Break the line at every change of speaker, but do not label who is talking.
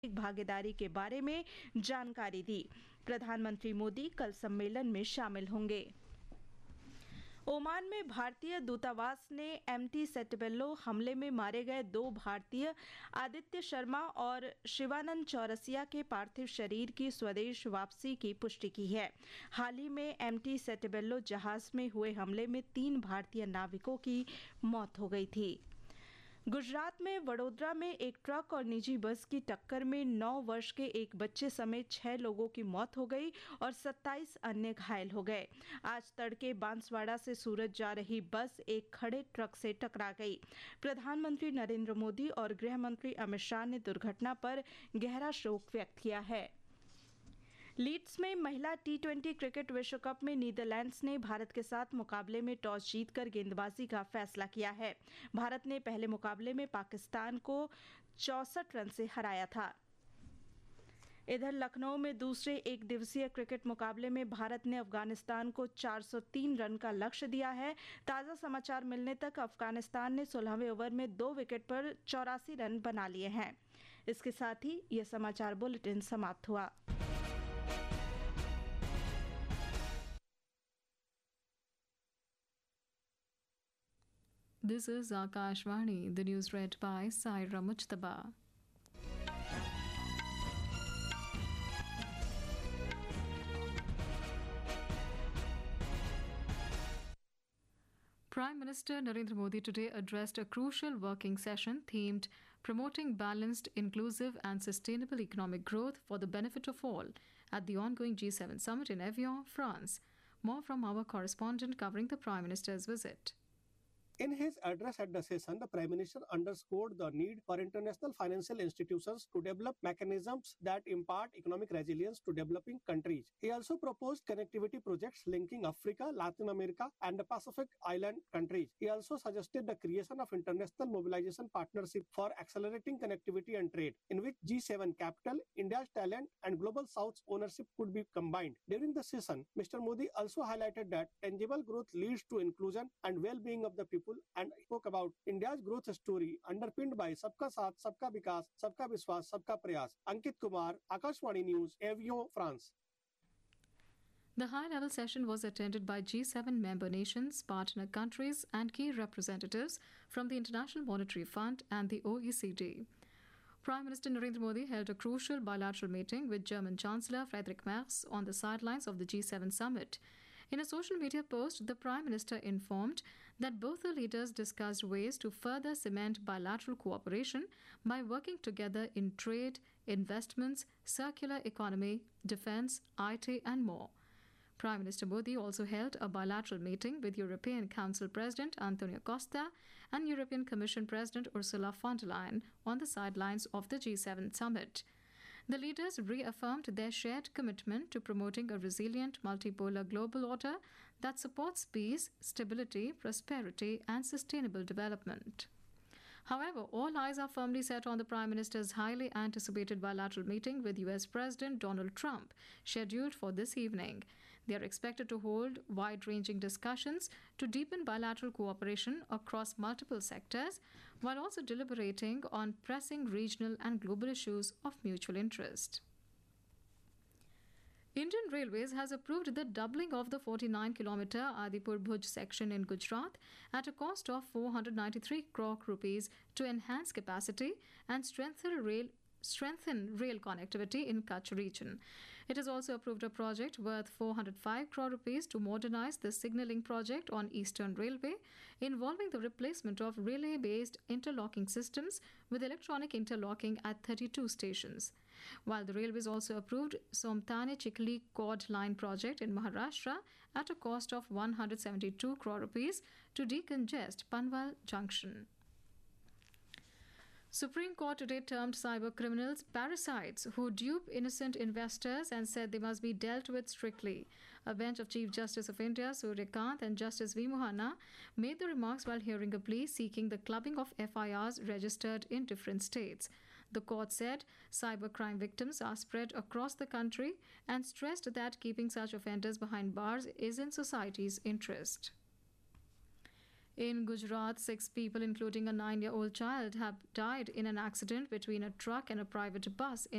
भागीदारी के बारे में जानकारी दी। प्रधानमंत्री मोदी कल सम्मेलन में शामिल होंगे। ओमान में भारतीय दूतावास ने एमटी सेटेबेलो हमले में मारे गए 2 भारतीय आदित्य शर्मा और शिवानंद चौरसिया के पार्थिव शरीर की स्वदेश वापसी की पुष्टि की है। हाल ही में एमटी सेटेबेलो जहाज में हुए हमले में 3 भारतीय नाविकों की मौत हो गई थी। गुजरात में वडोदरा में एक ट्रक और निजी बस की टक्कर में 9 वर्ष के एक बच्चे समेत 6 लोगों की मौत हो गई और 27 अन्य घायल हो गए। आज तड़के बांसवाड़ा से सूरत जा रही बस एक खड़े ट्रक से टकरा गई। प्रधानमंत्री नरेंद्र मोदी और गृह मंत्री अमित शाह ने दुर्घटना पर गहरा शोक व्यक्त किया है। लीड्स में महिला टी20 क्रिकेट विश्व कप में नीदरलैंड्स ने भारत के साथ मुकाबले में टॉस जीतकर गेंदबाजी का फैसला किया है। भारत ने पहले मुकाबले में पाकिस्तान को 64 रन से हराया था। इधर लखनऊ में दूसरे एक दिवसीय क्रिकेट मुकाबले में भारत ने अफगानिस्तान को 403 रन का लक्ष्य दिया है। ताज़ा समाचार मिलने तक अफगानिस्तान ने 16वें ओवर में 2 विकेट पर 84 रन बना लिए हैं। इसके साथ ही यह समाचार बुलेटिन समाप्त हुआ।
This is Akashvani, the news read by Saira Mujtaba. Prime Minister Narendra Modi today addressed a crucial working session themed Promoting Balanced, Inclusive and Sustainable Economic Growth for the Benefit of All at the ongoing G7 summit in Evian, France. More from our correspondent covering the Prime Minister's visit.
In his address at the session, the Prime Minister underscored the need for international financial institutions to develop mechanisms that impart economic resilience to developing countries. He also proposed connectivity projects linking Africa, Latin America, and the Pacific Island countries. He also suggested the creation of international mobilization partnership for accelerating connectivity and trade, in which G7 capital, India's talent, and Global South's ownership could be combined. During the session, Mr. Modi also highlighted that tangible growth leads to inclusion and well-being of the people, and spoke about India's growth story underpinned by Sabka Saath, Sabka Vikas, Sabka Vishwas, Sabka Prayas. Ankit Kumar, Akashvani News, Evian, France.
The high-level session was attended by G7 member nations, partner countries and key representatives from the International Monetary Fund and the OECD. Prime Minister Narendra Modi held a crucial bilateral meeting with German Chancellor Friedrich Merz on the sidelines of the G7 summit. In a social media post, the Prime Minister informed that both the leaders discussed ways to further cement bilateral cooperation by working together in trade, investments, circular economy, defence, IT and more. Prime Minister Modi also held a bilateral meeting with European Council President Antonio Costa and European Commission President Ursula von der Leyen on the sidelines of the G7 summit. The leaders reaffirmed their shared commitment to promoting a resilient multipolar global order that supports peace, stability, prosperity, and sustainable development. However, all eyes are firmly set on the Prime Minister's highly anticipated bilateral meeting with US President Donald Trump, scheduled for this evening. They are expected to hold wide-ranging discussions to deepen bilateral cooperation across multiple sectors, while also deliberating on pressing regional and global issues of mutual interest. Indian Railways has approved the doubling of the 49-kilometre Adipur-Bhuj section in Gujarat at a cost of 493 crore rupees to enhance capacity and strengthen rail connectivity in Kutch region. It has also approved a project worth 405 crore rupees to modernize the signalling project on Eastern Railway, involving the replacement of relay-based interlocking systems with electronic interlocking at 32 stations. While the railways also approved Somtane-Chikli Cord Line project in Maharashtra at a cost of 172 crore rupees to decongest Panvel Junction. Supreme Court today termed cyber criminals parasites who dupe innocent investors and said they must be dealt with strictly. A bench of Chief Justice of India, Surya Kant, and Justice V. Mohana made the remarks while hearing a plea seeking the clubbing of FIRs registered in different states. The court said cybercrime victims are spread across the country and stressed that keeping such offenders behind bars is in society's interest. In Gujarat, 6 people, including a 9-year-old child, have died in an accident between a truck and a private bus in